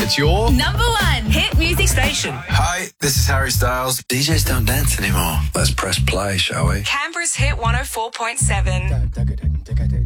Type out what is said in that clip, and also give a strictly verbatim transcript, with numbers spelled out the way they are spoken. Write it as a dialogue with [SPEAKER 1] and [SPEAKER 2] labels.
[SPEAKER 1] It's your
[SPEAKER 2] number one hit music station.
[SPEAKER 3] Hi, this is Harry Styles. D Js don't dance anymore. Let's press play, shall we?
[SPEAKER 4] Canberra's Hit one oh four point seven.